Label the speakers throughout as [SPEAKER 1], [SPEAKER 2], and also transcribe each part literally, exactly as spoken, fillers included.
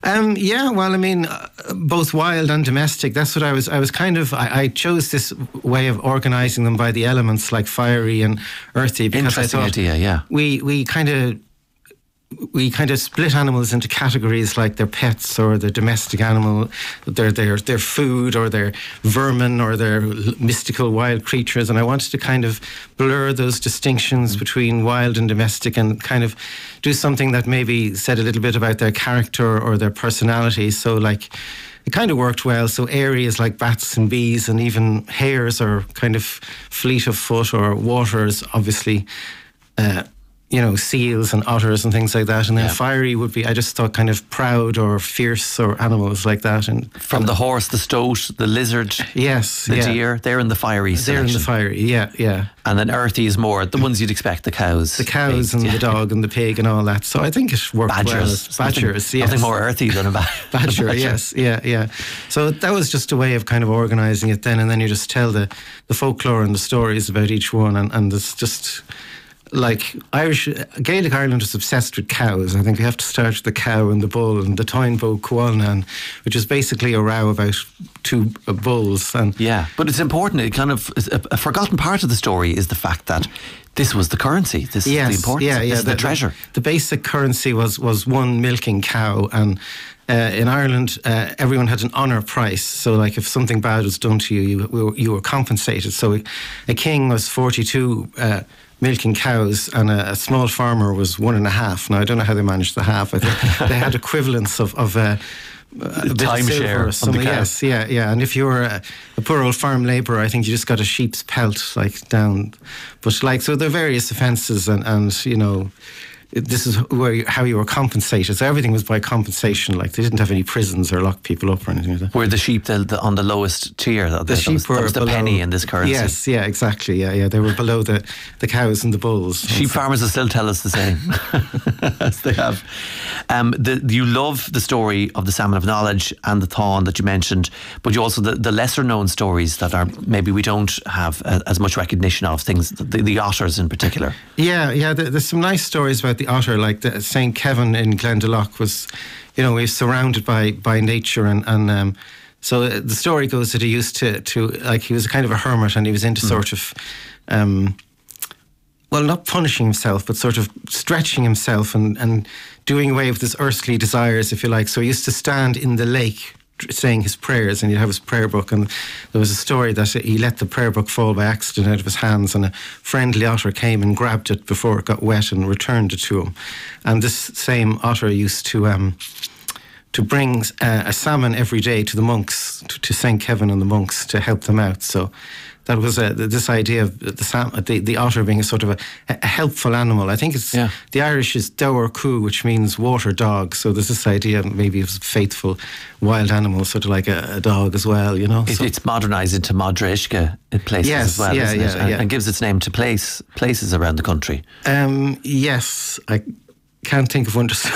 [SPEAKER 1] Um, yeah, well, I mean, uh, both wild and domestic. That's what I was. I was kind of. I, I chose this way of organising them by the elements, like fiery and earthy, because
[SPEAKER 2] Interesting
[SPEAKER 1] I thought
[SPEAKER 2] idea. Yeah,
[SPEAKER 1] we we kind of. We kind of split animals into categories like their pets or their domestic animal, their their their food or their vermin or their mystical wild creatures, and I wanted to kind of blur those distinctions between wild and domestic and kind of do something that maybe said a little bit about their character or their personality. So like it kind of worked well. So areas like bats and bees and even hares are kind of fleet of foot, or waters obviously. Uh, you know, seals and otters and things like that. And then yeah. fiery would be, I just thought, kind of proud or fierce or animals like that. And
[SPEAKER 2] from the horse, the stoat, the lizard,
[SPEAKER 1] yes,
[SPEAKER 2] the
[SPEAKER 1] yeah.
[SPEAKER 2] deer, they're in the fiery selection.
[SPEAKER 1] They're in the fiery, yeah, yeah.
[SPEAKER 2] And then earthy is more the ones you'd expect, the cows.
[SPEAKER 1] The cows and yeah. the dog and the pig and all that. So I think it worked
[SPEAKER 2] Badgers.
[SPEAKER 1] well. Badgers,
[SPEAKER 2] nothing,
[SPEAKER 1] yes.
[SPEAKER 2] Nothing more earthy than a, ba-
[SPEAKER 1] badger.
[SPEAKER 2] a badger.
[SPEAKER 1] Yes, yeah, yeah. So that was just a way of kind of organising it then, and then you just tell the, the folklore and the stories about each one, and, and it's just... Like Irish, Gaelic Ireland is obsessed with cows. I think we have to start with the cow and the bull and the Toynbee Cuanan, which is basically a row about two uh, bulls. And
[SPEAKER 2] yeah, but it's important. It kind of a, a forgotten part of the story is the fact that this was the currency. This
[SPEAKER 1] yes,
[SPEAKER 2] is the importance.
[SPEAKER 1] Yeah, yeah,
[SPEAKER 2] this is the,
[SPEAKER 1] the
[SPEAKER 2] treasure.
[SPEAKER 1] The, the basic currency was was one milking cow, and uh, in Ireland, uh, everyone had an honour price. So, like, if something bad was done to you, you were, you were compensated. So, a king was forty-two. Uh, milking cows, and a, a small farmer was one and a half. Now, I don't know how they managed the half. I think they had equivalents of, of uh, a bit of silver or something. Yes, yeah, yeah. And if you were a, a poor old farm labourer, I think you just got a sheep's pelt, like, down. But, like, so there are various offences, and, and you know, this is where you, how you were compensated. So everything was by compensation. Like, they didn't have any prisons or lock people up or anything like that.
[SPEAKER 2] Were the sheep the, the, on the lowest tier? The,
[SPEAKER 1] the
[SPEAKER 2] that
[SPEAKER 1] sheep
[SPEAKER 2] was,
[SPEAKER 1] were
[SPEAKER 2] that was the
[SPEAKER 1] below,
[SPEAKER 2] penny in this currency.
[SPEAKER 1] Yes, yeah, exactly. Yeah, yeah. They were below the, the cows and the bulls.
[SPEAKER 2] Sheep
[SPEAKER 1] so.
[SPEAKER 2] farmers will still tell us the same as they have. Um, the, you love the story of the Salmon of Knowledge and the Thon that you mentioned, but you also the, the lesser known stories that are maybe we don't have uh, as much recognition of, things the, the otters in particular.
[SPEAKER 1] Yeah, yeah. There's some nice stories about the otter, like the Saint Kevin in Glendalough was, you know, he was surrounded by by nature, and and um, so the story goes that he used to to like he was kind of a hermit, and he was into mm. sort of, um, well, not punishing himself, but sort of stretching himself and and doing away with his earthly desires, if you like. So he used to stand in the lake saying his prayers, and he'd have his prayer book, and there was a story that he let the prayer book fall by accident out of his hands, and a friendly otter came and grabbed it before it got wet and returned it to him. And this same otter used to um, to bring uh, a salmon every day to the monks, to, to Saint Kevin and the monks, to help them out. So that was uh, this idea of the, sam- the the otter being a sort of a, a helpful animal. I think it's yeah. the Irish is Dower Coo, which means water dog. So there's this idea maybe of faithful wild animal, sort of like a, a dog as well, you know.
[SPEAKER 2] It,
[SPEAKER 1] so.
[SPEAKER 2] It's modernised into Madra Uisce in places
[SPEAKER 1] yes,
[SPEAKER 2] as well,
[SPEAKER 1] yeah,
[SPEAKER 2] isn't
[SPEAKER 1] yeah,
[SPEAKER 2] it? And,
[SPEAKER 1] yeah.
[SPEAKER 2] and gives its name to place places around the country.
[SPEAKER 1] Um, yes, I can't think of one. Just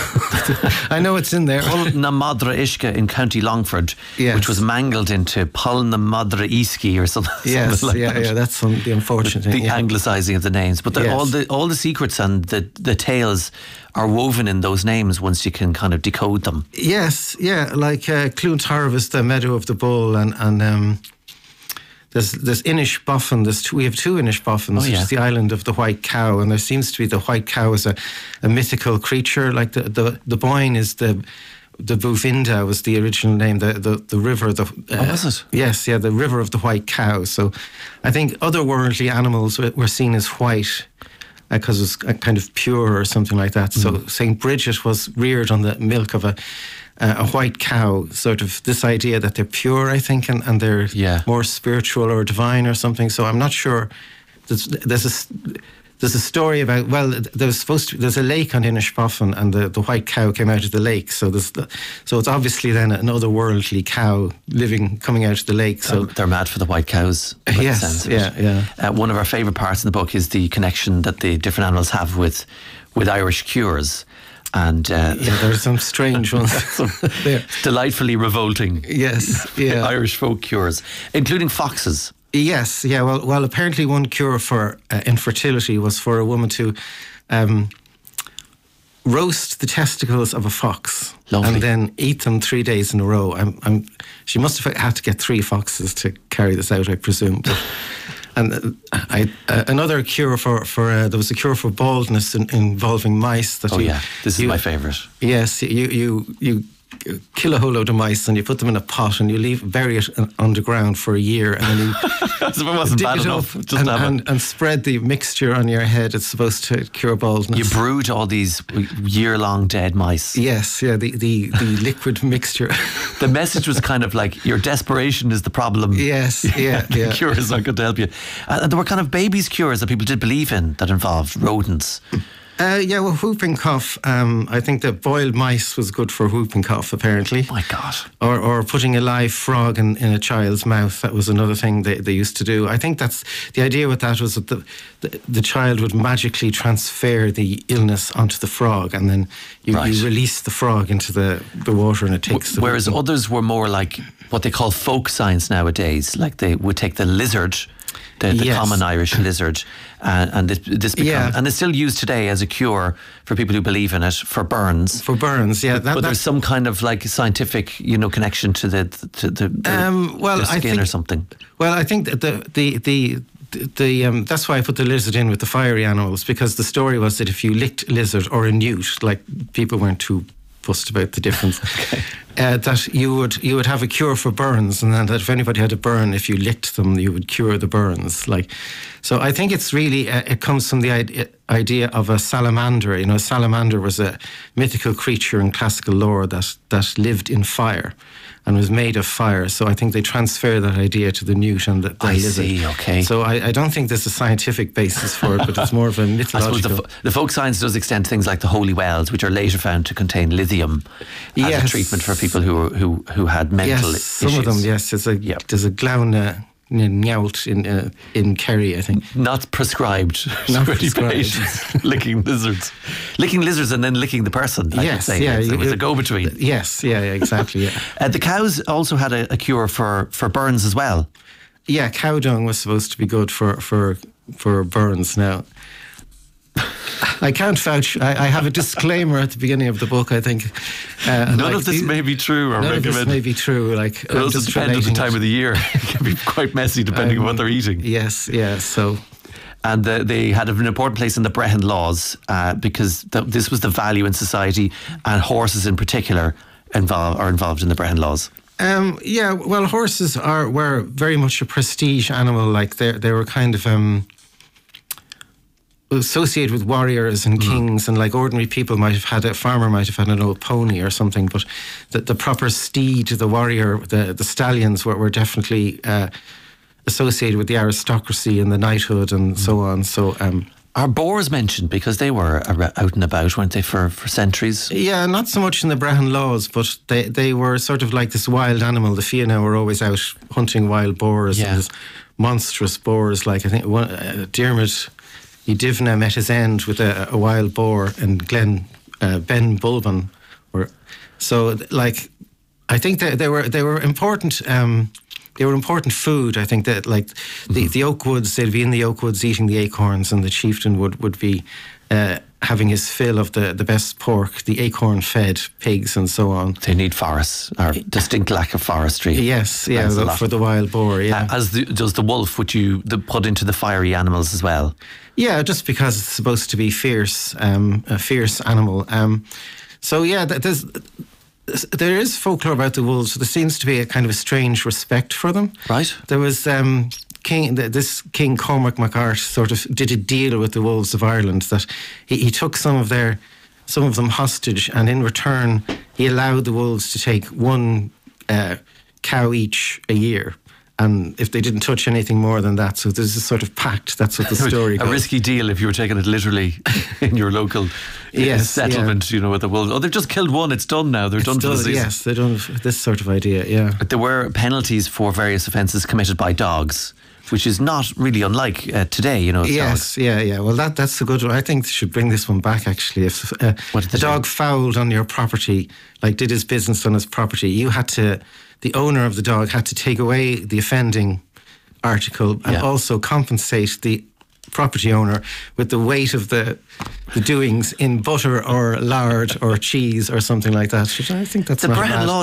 [SPEAKER 1] I know it's in there.
[SPEAKER 2] Pul na Madra Uisce in County Longford, yes. which was mangled into Pul na Madra Uisce or something.
[SPEAKER 1] Yes,
[SPEAKER 2] something like
[SPEAKER 1] yeah,
[SPEAKER 2] that.
[SPEAKER 1] yeah. That's some, the unfortunate
[SPEAKER 2] the,
[SPEAKER 1] thing.
[SPEAKER 2] The
[SPEAKER 1] yeah.
[SPEAKER 2] anglicising of the names, but
[SPEAKER 1] yes.
[SPEAKER 2] all the all the secrets and the the tales are woven in those names once you can kind of decode them.
[SPEAKER 1] Yes, yeah. Like uh, Clontarf is the meadow of the bull, and and. Um, There's, there's Inishbofin, there's two, we have two Inishbofins,
[SPEAKER 2] oh, yeah.
[SPEAKER 1] which is the island of the white cow, and there seems to be the white cow is a, a mythical creature. Like the, the, the Boyne is the the Buvinda was the original name, the the, the river. The, uh,
[SPEAKER 2] oh, was it?
[SPEAKER 1] Yes, yeah, the river of the white cow. So I think otherworldly animals were seen as white because uh, it was kind of pure or something like that. Mm. So Saint Bridget was reared on the milk of a Uh, a white cow, sort of this idea that they're pure, I think, and, and they're
[SPEAKER 2] yeah.
[SPEAKER 1] more spiritual or divine or something. So I'm not sure. There's, there's a there's a story about, well, there's supposed to there's a lake on Inishbofin, and the, the white cow came out of the lake. So there's the, so it's obviously then an otherworldly cow living coming out of the lake. So
[SPEAKER 2] they're, they're mad for the white cows.
[SPEAKER 1] Yes,
[SPEAKER 2] sense
[SPEAKER 1] yeah, yeah.
[SPEAKER 2] Uh, one of our favourite parts in the book is the connection that the different animals have with with Irish cures. And uh,
[SPEAKER 1] yeah, there's some strange ones.
[SPEAKER 2] some delightfully revolting.
[SPEAKER 1] Yes, yeah.
[SPEAKER 2] Irish folk cures, including foxes.
[SPEAKER 1] Yes, yeah. Well, well. Apparently, one cure for uh, infertility was for a woman to um, roast the testicles of a fox.
[SPEAKER 2] Lovely.
[SPEAKER 1] and then eat them three days in a row. I'm, I'm, she must have had to get three foxes to carry this out, I presume. But, and uh, I, uh, another cure for, for uh, there was a cure for baldness in, involving mice. That
[SPEAKER 2] Oh
[SPEAKER 1] you,
[SPEAKER 2] yeah, this is
[SPEAKER 1] you,
[SPEAKER 2] my favourite.
[SPEAKER 1] Yes, you, you, you kill a whole load of mice and you put them in a pot and you leave bury it underground for a year, and then you
[SPEAKER 2] As if it wasn't
[SPEAKER 1] dig
[SPEAKER 2] bad
[SPEAKER 1] it
[SPEAKER 2] enough.
[SPEAKER 1] up
[SPEAKER 2] Just
[SPEAKER 1] and,
[SPEAKER 2] have it.
[SPEAKER 1] and, and spread the mixture on your head. It's supposed to cure baldness.
[SPEAKER 2] You brood all these year-long dead mice.
[SPEAKER 1] Yes, yeah, the, the, the liquid mixture.
[SPEAKER 2] The message was kind of like, your desperation is the problem.
[SPEAKER 1] Yes, yeah,
[SPEAKER 2] the
[SPEAKER 1] yeah.
[SPEAKER 2] cure is not going to help you. And and there were kind of babies' cures that people did believe in that involved rodents.
[SPEAKER 1] Uh, yeah, well, whooping cough. Um, I think that boiled mice was good for whooping cough, apparently.
[SPEAKER 2] My God.
[SPEAKER 1] Or, or putting a live frog in, in a child's mouth. That was another thing they, they used to do. I think that's the idea with that was that the, the, the child would magically transfer the illness onto the frog, and then you,
[SPEAKER 2] Right.
[SPEAKER 1] you release the frog into the, the water and it takes the
[SPEAKER 2] Whereas
[SPEAKER 1] whooping.
[SPEAKER 2] others were more like what they call folk science nowadays. Like they would take the lizard, the, the
[SPEAKER 1] Yes.
[SPEAKER 2] common Irish lizard, and, and this, this become,
[SPEAKER 1] Yeah.
[SPEAKER 2] and it's still used today as a cure for people who believe in it for burns.
[SPEAKER 1] For burns, yeah. That,
[SPEAKER 2] But there's
[SPEAKER 1] that's-
[SPEAKER 2] some kind of like scientific, you know, connection to the to the, the,
[SPEAKER 1] Um, well,
[SPEAKER 2] the
[SPEAKER 1] I
[SPEAKER 2] skin
[SPEAKER 1] think-
[SPEAKER 2] or something.
[SPEAKER 1] Well, I think that the the the the, the um, that's why I put the lizard in with the fiery animals, because the story was that if you licked a lizard or a newt, like people weren't too fussed about the difference,
[SPEAKER 2] Okay.
[SPEAKER 1] uh, that you would you would have a cure for burns, and then that if anybody had a burn, if you licked them, you would cure the burns. Like, so I think it's really uh, it comes from the idea, idea of a salamander. You know, a salamander was a mythical creature in classical lore that that lived in fire and was made of fire. So I think they transfer that idea to the newt and the, the
[SPEAKER 2] I
[SPEAKER 1] lizard.
[SPEAKER 2] see, okay.
[SPEAKER 1] So I, I don't think there's a scientific basis for it, but it's more of a
[SPEAKER 2] I suppose
[SPEAKER 1] mythological.
[SPEAKER 2] the, fo- the folk science does extend to things like the holy wells, which are later found to contain lithium as a
[SPEAKER 1] Yes.
[SPEAKER 2] treatment for people who who who had mental
[SPEAKER 1] yes,
[SPEAKER 2] issues.
[SPEAKER 1] some of them. Yes, there's a
[SPEAKER 2] Yep.
[SPEAKER 1] there's a glauna nyaut in uh, in Kerry, I think.
[SPEAKER 2] Not prescribed.
[SPEAKER 1] Not
[SPEAKER 2] to any
[SPEAKER 1] prescribed.
[SPEAKER 2] patients licking lizards, licking lizards, and then licking the person. I
[SPEAKER 1] yes,
[SPEAKER 2] could say.
[SPEAKER 1] yeah,
[SPEAKER 2] It was
[SPEAKER 1] you-
[SPEAKER 2] a go-between.
[SPEAKER 1] Yes, yeah, yeah, exactly. Yeah,
[SPEAKER 2] Uh, the cows also had a, a cure for, for burns as well.
[SPEAKER 1] yeah. Cow dung was supposed to be good for for for burns. Now, I can't vouch. I, I have a disclaimer at the beginning of the book, I think. Uh,
[SPEAKER 2] None
[SPEAKER 1] like
[SPEAKER 2] of this
[SPEAKER 1] the-
[SPEAKER 2] may be true or
[SPEAKER 1] None of this
[SPEAKER 2] recommended.
[SPEAKER 1] may be true. Like,
[SPEAKER 2] It
[SPEAKER 1] I'm
[SPEAKER 2] also
[SPEAKER 1] just
[SPEAKER 2] depends on the
[SPEAKER 1] relating
[SPEAKER 2] time
[SPEAKER 1] it.
[SPEAKER 2] of the year. It can be quite messy depending on what
[SPEAKER 1] Um,
[SPEAKER 2] they're eating.
[SPEAKER 1] Yes, yeah. So,
[SPEAKER 2] And the, they had an important place in the Brehon laws uh, because th- this was the value in society, and horses in particular involve, are involved in the Brehon laws.
[SPEAKER 1] um, yeah. Well, horses are were very much a prestige animal. Like they they were kind of um, associated with warriors and kings, and like ordinary people might have had a farmer might have had an old pony or something, but the, the proper steed, the warrior, the the stallions were, were definitely uh, associated with the aristocracy and the knighthood and so on. So. Um,
[SPEAKER 2] Are boars mentioned because they were ar- out and about, weren't they, for, for centuries?
[SPEAKER 1] Yeah, not so much in the Brehon laws, but they, they were sort of like this wild animal. The Fianna were always out hunting wild boars,
[SPEAKER 2] Yeah.
[SPEAKER 1] and this monstrous boars. Like I think one, uh, Diarmid y Divna met his end with a, a wild boar, and Glen uh, Ben Bulban were so like. I think that they were they were important. Um, They were important food. I think that, like the,
[SPEAKER 2] Mm-hmm.
[SPEAKER 1] the oak woods, they'd be in the oak woods eating the acorns, and the chieftain would would be uh, having his fill of the, the best pork, the acorn-fed pigs, and so on.
[SPEAKER 2] They need forests, or distinct lack of forestry.
[SPEAKER 1] Yes, yeah,
[SPEAKER 2] That's a
[SPEAKER 1] the-
[SPEAKER 2] lot.
[SPEAKER 1] for the wild boar. Yeah,
[SPEAKER 2] Uh, as the, does the wolf, which you the, put into the fiery animals as well.
[SPEAKER 1] yeah, just because it's supposed to be fierce, um, a fierce animal. Um, so yeah, th- there's. There is folklore about the wolves. There seems to be a kind of a strange respect for them.
[SPEAKER 2] Right.
[SPEAKER 1] There was um, King. th- This King Cormac MacArt sort of did a deal with the wolves of Ireland that he, he took some of their, some of them hostage, and in return he allowed the wolves to take one uh, cow each a year. And if they didn't touch anything more than that, so there's a sort of pact. That's what the story
[SPEAKER 2] A
[SPEAKER 1] goes.
[SPEAKER 2] risky deal if you were taking it literally in your local uh,
[SPEAKER 1] Yes,
[SPEAKER 2] settlement, you know, with the wolves. Oh, they've just killed one. It's done now. They're done for the
[SPEAKER 1] Still,
[SPEAKER 2] season.
[SPEAKER 1] yes, they don't have this sort of idea. Yeah.
[SPEAKER 2] But there were penalties for various offences committed by dogs, which is not really unlike uh, today, you know. with
[SPEAKER 1] Yes,
[SPEAKER 2] dogs.
[SPEAKER 1] yeah, yeah. Well, that that's a good one. I think they should bring this one back, actually. If uh,
[SPEAKER 2] What did they
[SPEAKER 1] a
[SPEAKER 2] do?
[SPEAKER 1] dog fouled on your property, like did his business on his property, you had to, the owner of the dog had to take away the offending article and
[SPEAKER 2] Yeah.
[SPEAKER 1] also compensate the property owner with the weight of the the doings in butter or lard or cheese or something like that. I think that's
[SPEAKER 2] the
[SPEAKER 1] not
[SPEAKER 2] Brehon
[SPEAKER 1] bad.
[SPEAKER 2] Law